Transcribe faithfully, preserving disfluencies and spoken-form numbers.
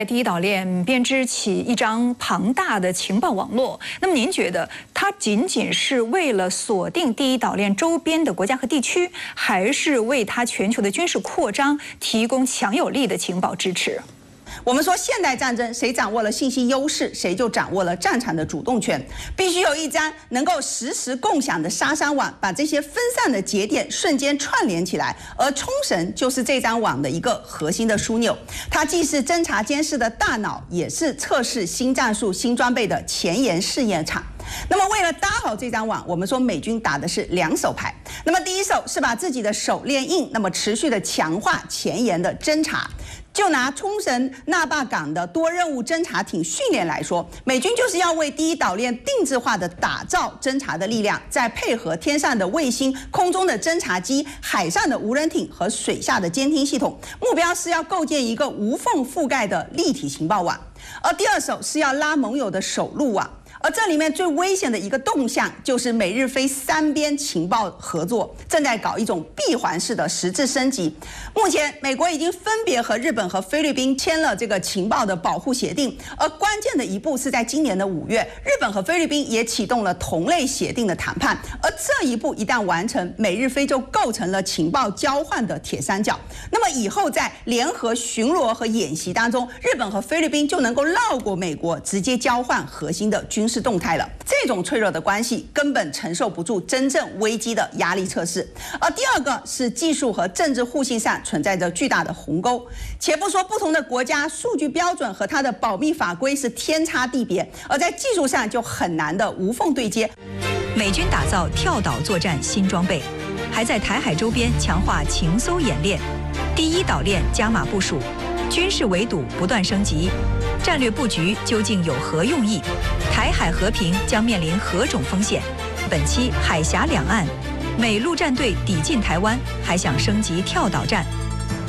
第一岛链编织起一张庞大的情报网络，那么您觉得它仅仅是为了锁定第一岛链周边的国家和地区，还是为它全球的军事扩张提供强有力的情报支持？ 我们说，现代战争谁掌握了信息优势，谁就掌握了战场的主动权。必须有一张能够实时共享的杀伤网，把这些分散的节点瞬间串联起来。而冲绳就是这张网的一个核心的枢纽，它既是侦察监视的大脑，也是测试新战术、新装备的前沿试验场。 那么，为了搭好这张网，我们说美军打的是两手牌。那么，第一手是把自己的手练硬，那么持续的强化前沿的侦察。就拿冲绳那霸港的多任务侦察艇训练来说，美军就是要为第一岛链定制化的打造侦察的力量，再配合天上的卫星、空中的侦察机、海上的无人艇和水下的监听系统，目标是要构建一个无缝覆盖的立体情报网。而第二手是要拉盟友的首路网。 而这里面最危险的一个动向，就是美日菲三边情报合作正在搞一种闭环式的实质升级。目前，美国已经分别和日本和菲律宾签了这个情报的保护协定，而关键的一步是在今年的五月，日本和菲律宾也启动了同类协定的谈判。而这一步一旦完成，美日菲就构成了情报交换的铁三角。那么以后在联合巡逻和演习当中，日本和菲律宾就能够绕过美国，直接交换核心的军事 是动态了，这种脆弱的关系根本承受不住真正危机的压力测试。而第二个是技术和政治互信上存在着巨大的鸿沟。且不说不同的国家数据标准和它的保密法规是天差地别，而在技术上就很难的无缝对接。 美军打造跳岛作战新装备，还在台海周边强化情搜演练，第一岛链加码部署，军事围堵不断升级。 战略布局究竟有何用意？台海和平将面临何种风险？本期海峡两岸，美陆战队抵近台湾，还想升级跳岛战，